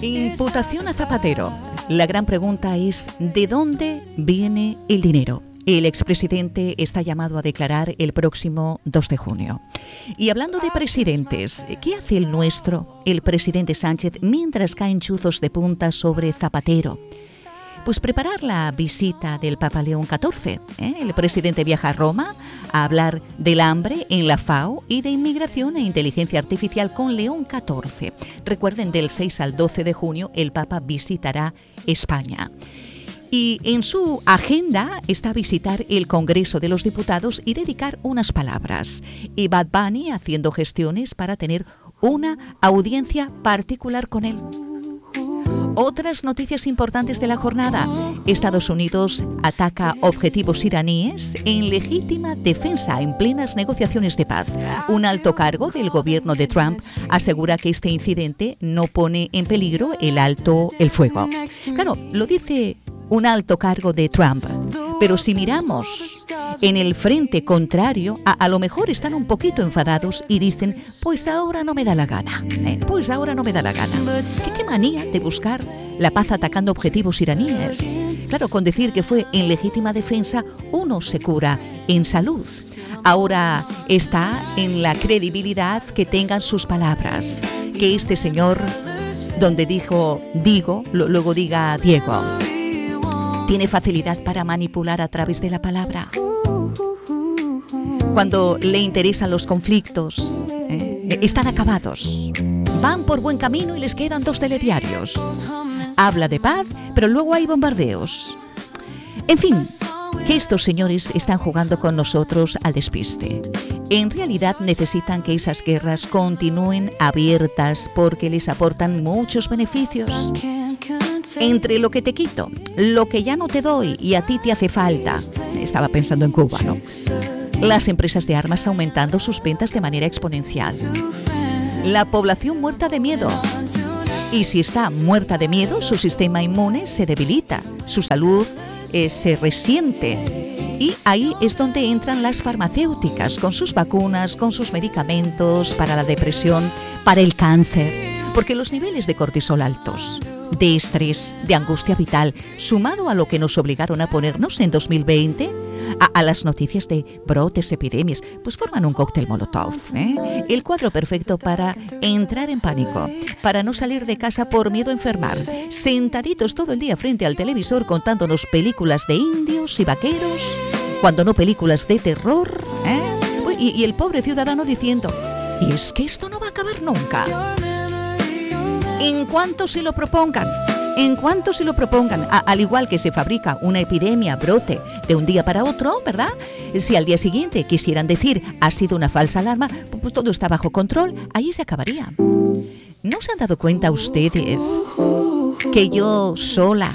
Imputación a Zapatero. La gran pregunta es, ¿de dónde viene el dinero? El expresidente está llamado a declarar el próximo 2 de junio. Y hablando de presidentes, ¿qué hace el nuestro, el presidente Sánchez, mientras caen chuzos de punta sobre Zapatero? Pues preparar la visita del Papa León XIV. El presidente viaja a Roma a hablar del hambre en la FAO y de inmigración e inteligencia artificial con León XIV. Recuerden, del 6 al 12 de junio el Papa visitará España. Y en su agenda está visitar el Congreso de los Diputados y dedicar unas palabras. Y Bad Bunny haciendo gestiones para tener una audiencia particular con él. Otras noticias importantes de la jornada. Estados Unidos ataca objetivos iraníes en legítima defensa en plenas negociaciones de paz. Un alto cargo del gobierno de Trump asegura que este incidente no pone en peligro el fuego. Claro, lo dice un alto cargo de Trump, pero si miramos en el frente contrario, a lo mejor están un poquito enfadados y dicen, pues ahora no me da la gana, pues ahora no me da la gana. ¿Qué manía de buscar la paz atacando objetivos iraníes? Claro, con decir que fue en legítima defensa, uno se cura en salud. Ahora está en la credibilidad que tengan sus palabras, que este señor, donde dijo digo, luego diga Diego. Tiene facilidad para manipular a través de la palabra. Cuando le interesan los conflictos, están acabados. Van por buen camino y les quedan 2 telediarios. Habla de paz, pero luego hay bombardeos. En fin, que estos señores están jugando con nosotros al despiste. En realidad necesitan que esas guerras continúen abiertas porque les aportan muchos beneficios. Entre lo que te quito, lo que ya no te doy y a ti te hace falta. Estaba pensando en Cuba, ¿no? Las empresas de armas aumentando sus ventas de manera exponencial. La población muerta de miedo. Y si está muerta de miedo, su sistema inmune se debilita, su salud se resiente. Y ahí es donde entran las farmacéuticas, con sus vacunas, con sus medicamentos para la depresión, para el cáncer. Porque los niveles de cortisol altos, de estrés, de angustia vital, sumado a lo que nos obligaron a ponernos en 2020, a las noticias de brotes, epidemias, pues forman un cóctel molotov. El cuadro perfecto para entrar en pánico, para no salir de casa por miedo a enfermar, sentaditos todo el día frente al televisor contándonos películas de indios y vaqueros, cuando no películas de terror, y el pobre ciudadano diciendo, y es que esto no va a acabar nunca. En cuanto se lo propongan, al igual que se fabrica una epidemia, brote, de un día para otro, ¿verdad? Si al día siguiente quisieran decir, ha sido una falsa alarma, pues todo está bajo control, ahí se acabaría. ¿No se han dado cuenta ustedes que yo sola,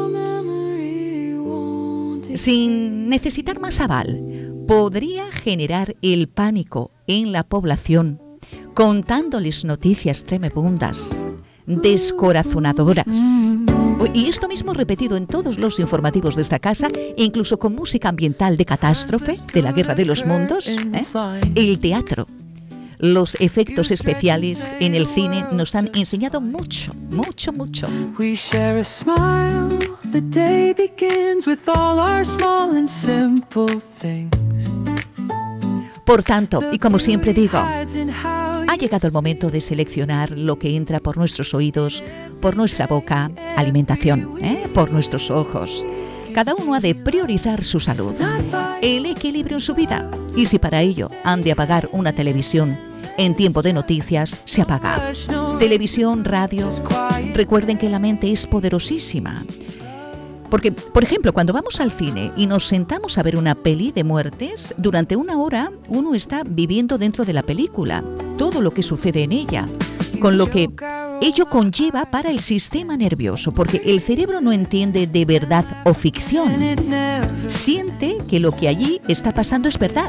sin necesitar más aval, podría generar el pánico en la población contándoles noticias tremebundas, descorazonadoras? Y esto mismo repetido en todos los informativos de esta casa, incluso con música ambiental de catástrofe, de la Guerra de los Mundos. El teatro, los efectos especiales en el cine nos han enseñado mucho. We share a smile. The day begins with all our small and simple things. Por tanto, y como siempre digo, ha llegado el momento de seleccionar lo que entra por nuestros oídos, por nuestra boca, alimentación, por nuestros ojos. Cada uno ha de priorizar su salud, el equilibrio en su vida. Y si para ello han de apagar una televisión en tiempo de noticias, se apaga. Televisión, radio. Recuerden que la mente es poderosísima. Porque, por ejemplo, cuando vamos al cine y nos sentamos a ver una peli de muertes, durante una hora uno está viviendo dentro de la película, todo lo que sucede en ella, con lo que ello conlleva para el sistema nervioso, porque el cerebro no entiende de verdad o ficción, siente que lo que allí está pasando es verdad.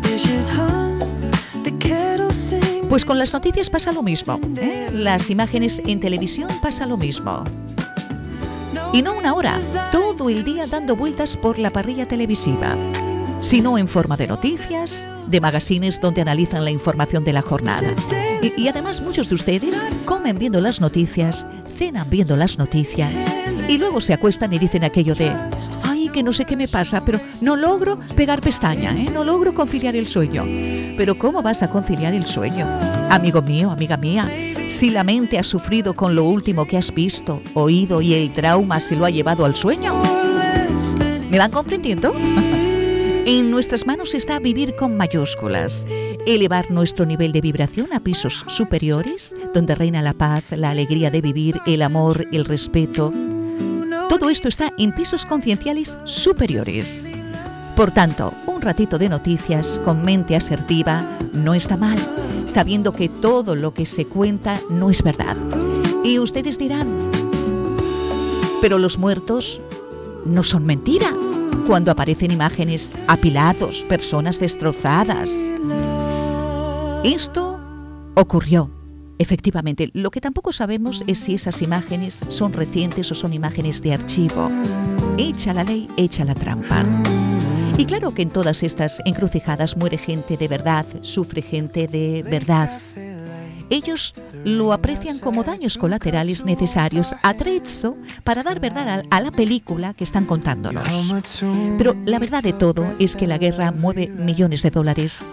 Pues con las noticias pasa lo mismo, las imágenes en televisión pasa lo mismo. Y no una hora, todo el día dando vueltas por la parrilla televisiva, sino en forma de noticias, de magazines donde analizan la información de la jornada. Y además muchos de ustedes comen viendo las noticias, cenan viendo las noticias y luego se acuestan y dicen aquello de ay, que no sé qué me pasa, pero no logro pegar pestaña, no logro conciliar el sueño. Pero ¿cómo vas a conciliar el sueño? Amigo mío, amiga mía, si la mente ha sufrido con lo último que has visto, oído y el trauma se lo ha llevado al sueño. ¿Me van comprendiendo? En nuestras manos está vivir con mayúsculas, elevar nuestro nivel de vibración a pisos superiores, donde reina la paz, la alegría de vivir, el amor, el respeto. Todo esto está en pisos concienciales superiores. Por tanto, un ratito de noticias con mente asertiva no está mal, sabiendo que todo lo que se cuenta no es verdad. Y ustedes dirán, pero los muertos no son mentira. Cuando aparecen imágenes apilados, personas destrozadas. Esto ocurrió, efectivamente. Lo que tampoco sabemos es si esas imágenes son recientes o son imágenes de archivo. Echa la ley, echa la trampa. Y claro que en todas estas encrucijadas muere gente de verdad, sufre gente de verdad. Ellos lo aprecian como daños colaterales necesarios, attrezzo, para dar verdad a la película que están contándonos. Pero la verdad de todo es que la guerra mueve millones de dólares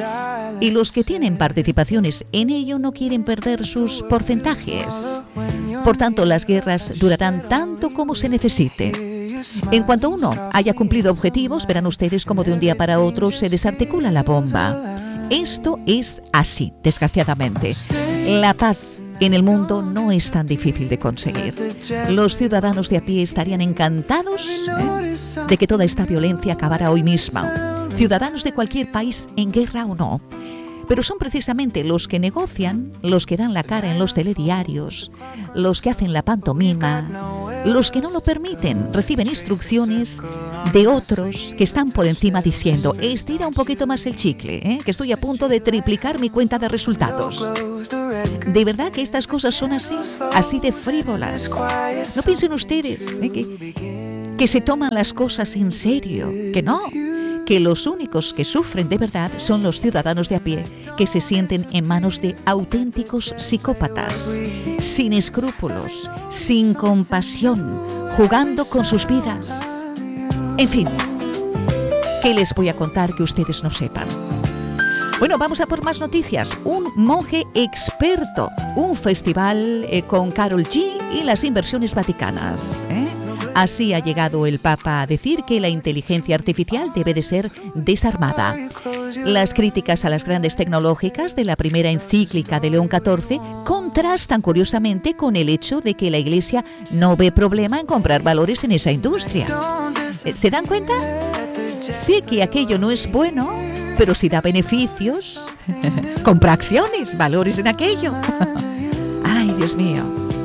y los que tienen participaciones en ello no quieren perder sus porcentajes. Por tanto, las guerras durarán tanto como se necesite. En cuanto uno haya cumplido objetivos, verán ustedes como de un día para otro se desarticula la bomba. Esto es así, desgraciadamente. La paz en el mundo no es tan difícil de conseguir. Los ciudadanos de a pie estarían encantados de que toda esta violencia acabara hoy mismo. Ciudadanos de cualquier país en guerra o no. Pero son precisamente los que negocian, los que dan la cara en los telediarios, los que hacen la pantomima, los que no lo permiten, reciben instrucciones de otros que están por encima diciendo estira un poquito más el chicle, que estoy a punto de triplicar mi cuenta de resultados. ¿De verdad que estas cosas son así de frívolas? No piensen ustedes que se toman las cosas en serio, que no. Que los únicos que sufren de verdad son los ciudadanos de a pie, que se sienten en manos de auténticos psicópatas, sin escrúpulos, sin compasión, jugando con sus vidas. En fin, ¿qué les voy a contar que ustedes no sepan? Bueno, vamos a por más noticias. Un monje experto, un festival con Karol G y las inversiones vaticanas. Así ha llegado el Papa a decir que la inteligencia artificial debe de ser desarmada. Las críticas a las grandes tecnológicas de la primera encíclica de León XIV contrastan curiosamente con el hecho de que la Iglesia no ve problema en comprar valores en esa industria. ¿Se dan cuenta? Sé que aquello no es bueno, pero si da beneficios, compra acciones, valores en aquello. Ay, Dios mío.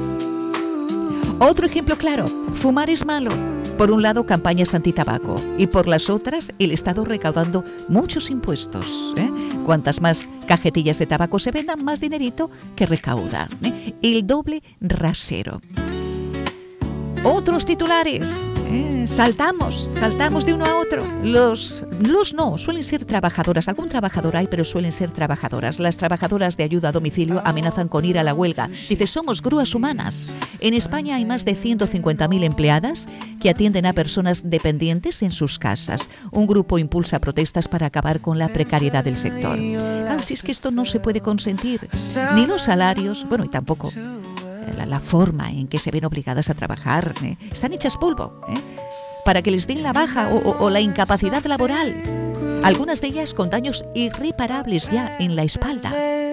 Otro ejemplo claro, fumar es malo. Por un lado, campañas antitabaco y por las otras, el Estado recaudando muchos impuestos. Cuantas más cajetillas de tabaco se vendan, más dinerito que recauda. El doble rasero. Otros titulares. Saltamos de uno a otro. Los no, suelen ser trabajadoras. Algún trabajador hay, pero suelen ser trabajadoras. Las trabajadoras de ayuda a domicilio amenazan con ir a la huelga. Dice, somos grúas humanas. En España hay más de 150.000 empleadas que atienden a personas dependientes en sus casas. Un grupo impulsa protestas para acabar con la precariedad del sector. Claro, si es que esto no se puede consentir. Ni los salarios, bueno, y tampoco la forma en que se ven obligadas a trabajar. Están hechas polvo, para que les den la baja o la incapacidad laboral. Algunas de ellas con daños irreparables ya en la espalda.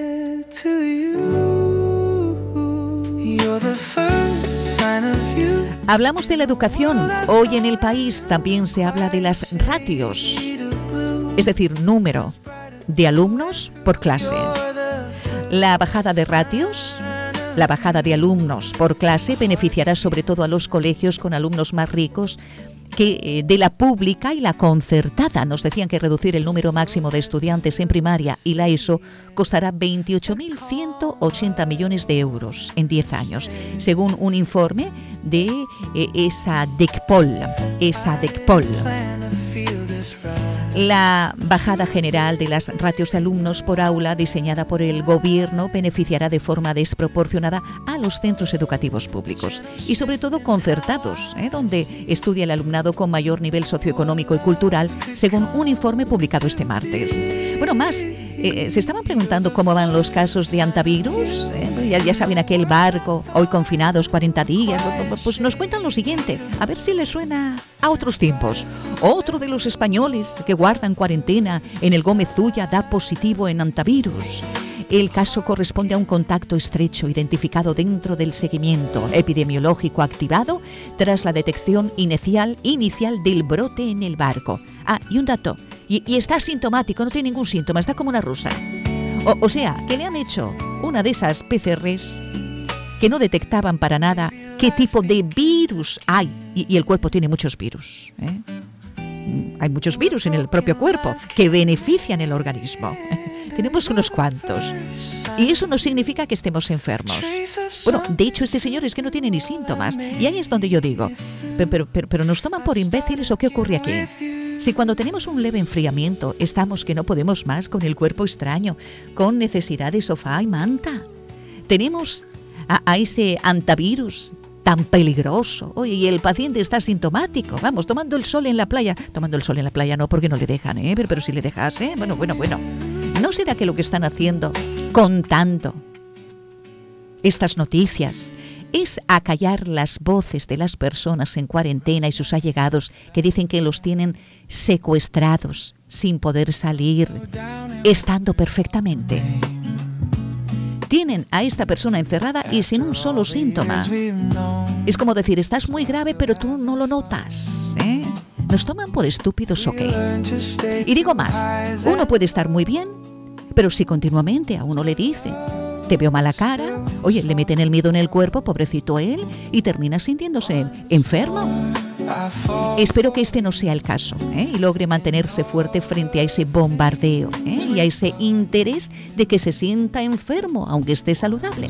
Hablamos de la educación. Hoy en el país también se habla de las ratios, es decir, número de alumnos por clase. La bajada de ratios, la bajada de alumnos por clase beneficiará sobre todo a los colegios con alumnos más ricos que de la pública y la concertada. Nos decían que reducir el número máximo de estudiantes en primaria y la ESO costará 28.180 millones de euros en 10 años, según un informe de esa DECPOL. La bajada general de las ratios de alumnos por aula diseñada por el gobierno beneficiará de forma desproporcionada a los centros educativos públicos y sobre todo concertados, donde estudia el alumnado con mayor nivel socioeconómico y cultural, según un informe publicado este martes. Bueno, más, se estaban preguntando cómo van los casos de antivirus. Ya saben, aquel barco, hoy confinados 40 días. Pues nos cuentan lo siguiente, a ver si les suena a otros tiempos. Otro de los españoles que guardan cuarentena en el Gómez Zulla da positivo en antivirus. El caso corresponde a un contacto estrecho identificado dentro del seguimiento epidemiológico activado tras la detección inicial del brote en el barco. Y un dato, y está asintomático, no tiene ningún síntoma, está como una rusa. O sea, que le han hecho una de esas PCRs que no detectaban para nada qué tipo de virus hay. Y el cuerpo tiene muchos virus. Hay muchos virus en el propio cuerpo que benefician el organismo. Tenemos unos cuantos. Y eso no significa que estemos enfermos. Bueno, de hecho, este señor es que no tiene ni síntomas. Y ahí es donde yo digo, pero ¿nos toman por imbéciles o qué ocurre aquí? Si cuando tenemos un leve enfriamiento estamos que no podemos más con el cuerpo extraño, con necesidad de sofá y manta, tenemos a ese antivirus tan peligroso, oye, y el paciente está asintomático, vamos, tomando el sol en la playa no, porque no le dejan, pero si le dejas, bueno, ¿no será que lo que están haciendo, contando estas noticias, es acallar las voces de las personas en cuarentena y sus allegados que dicen que los tienen secuestrados, sin poder salir, estando perfectamente? Tienen a esta persona encerrada y sin un solo síntoma. Es como decir, estás muy grave, pero tú no lo notas, ¿Nos toman por estúpidos o qué? Y digo más, uno puede estar muy bien, pero si continuamente a uno le dicen, te veo mala cara, oye, le meten el miedo en el cuerpo, pobrecito él, y termina sintiéndose enfermo. Espero que este no sea el caso, y logre mantenerse fuerte frente a ese bombardeo, y a ese interés de que se sienta enfermo, aunque esté saludable.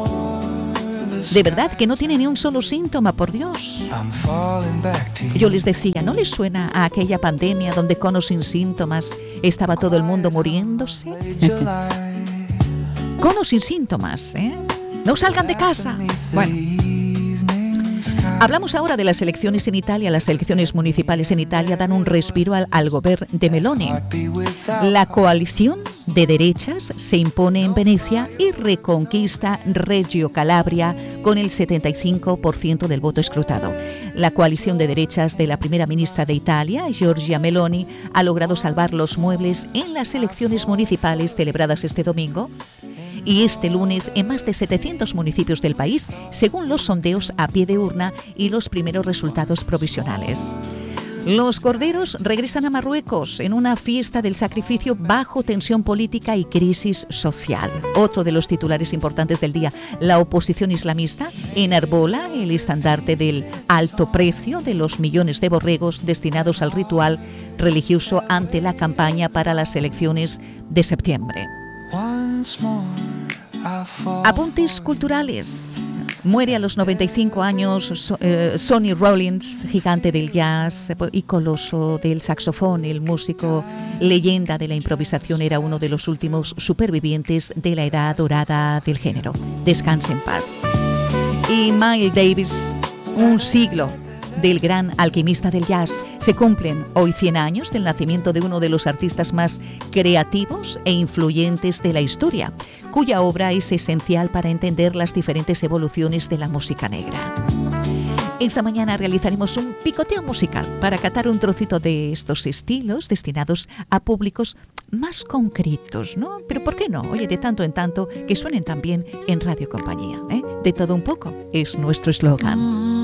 De verdad que no tiene ni un solo síntoma, por Dios. Yo les decía, ¿no les suena a aquella pandemia donde con o sin síntomas estaba todo el mundo muriéndose? Con o sin síntomas, No salgan de casa. Bueno, hablamos ahora de las elecciones en Italia. Las elecciones municipales en Italia dan un respiro al gobierno de Meloni. La coalición de derechas se impone en Venecia y reconquista Reggio Calabria con el 75% del voto escrutado. La coalición de derechas de la primera ministra de Italia, Giorgia Meloni, ha logrado salvar los muebles en las elecciones municipales celebradas este domingo y este lunes en más de 700 municipios del país, según los sondeos a pie de urna y los primeros resultados provisionales. Los corderos regresan a Marruecos en una fiesta del sacrificio bajo tensión política y crisis social. Otro de los titulares importantes del día, la oposición islamista enarbola el estandarte del alto precio de los millones de borregos destinados al ritual religioso ante la campaña para las elecciones de septiembre. Apuntes culturales. Muere a los 95 años Sonny Rollins, gigante del jazz y coloso del saxofón. El músico leyenda de la improvisación era uno de los últimos supervivientes de la edad dorada del género. Descanse en paz. Y Miles Davis, un siglo del gran alquimista del jazz. Se cumplen hoy 100 años del nacimiento de uno de los artistas más creativos e influyentes de la historia, cuya obra es esencial para entender las diferentes evoluciones de la música negra. Esta mañana realizaremos un picoteo musical para catar un trocito de estos estilos destinados a públicos más concretos, ¿no? Pero ¿por qué no? Oye, de tanto en tanto que suenen también en Radio Compañía, De todo un poco es nuestro eslogan.